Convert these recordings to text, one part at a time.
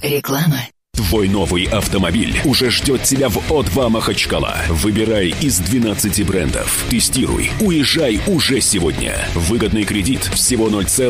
Реклама. Твой новый автомобиль уже ждет тебя в О2 Махачкала. Выбирай из 12 брендов. Тестируй. Уезжай уже сегодня. Выгодный кредит всего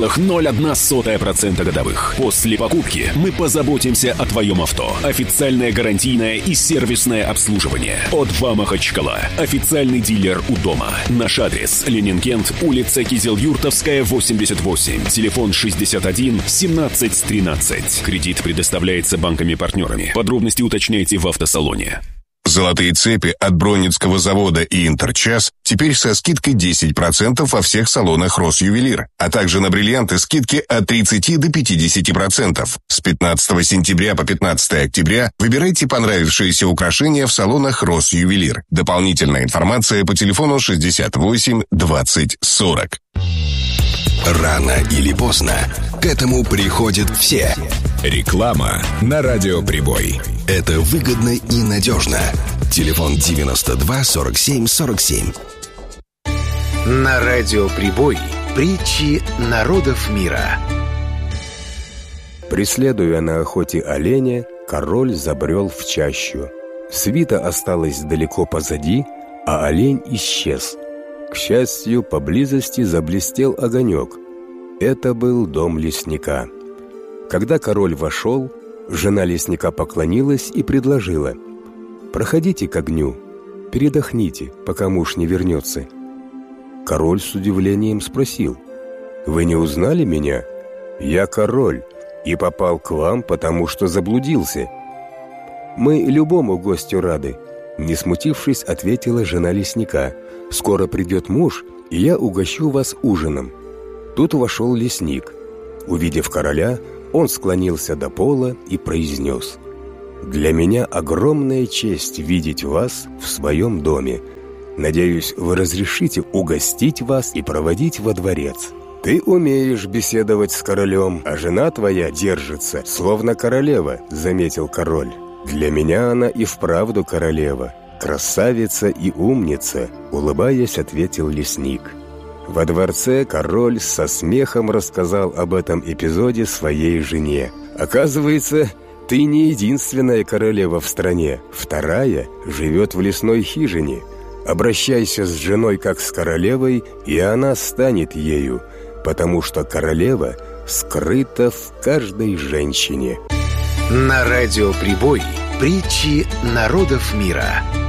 0,01% годовых. После покупки мы позаботимся о твоем авто. Официальное гарантийное и сервисное обслуживание. О2 Махачкала. Официальный дилер у дома. Наш адрес: Ленинкент, улица Кизел-Юртовская, 88. Телефон 61 17 13. Кредит предоставляется банками-партнерами. Подробности уточняйте в автосалоне. Золотые цепи от Бронницкого завода и Интерчас теперь со скидкой 10% во всех салонах Росювелир, а также на бриллианты скидки от 30 до 50%. С 15 сентября по 15 октября выбирайте понравившиеся украшения в салонах Росювелир. Дополнительная информация по телефону 68 20 40. Рано или поздно к этому приходят все. Реклама на Радиоприбой. Это выгодно и надежно. Телефон 92 47 47. На Радиоприбой притчи народов мира. Преследуя на охоте оленя, король забрел в чащу. Свита осталась далеко позади, а олень исчез. К счастью, поблизости заблестел огонек. Это был дом лесника. Когда король вошел, жена лесника поклонилась и предложила: «Проходите к огню, передохните, пока муж не вернется». Король с удивлением спросил: «Вы не узнали меня? Я король и попал к вам, потому что заблудился». «Мы любому гостю рады», — не смутившись, ответила жена лесника. «Скоро придет муж, и я угощу вас ужином». Тут вошел лесник. Увидев короля, он склонился до пола и произнес: «Для меня огромная честь видеть вас в своем доме. Надеюсь, вы разрешите угостить вас и проводить во дворец. Ты умеешь беседовать с королем, а жена твоя держится, словно королева», — заметил король. «Для меня она и вправду королева, красавица и умница», — улыбаясь, ответил лесник. Во дворце король со смехом рассказал об этом эпизоде своей жене. «Оказывается, ты не единственная королева в стране. Вторая живет в лесной хижине. Обращайся с женой как с королевой, и она станет ею, потому что королева скрыта в каждой женщине». На Радиоприбой притчи народов мира.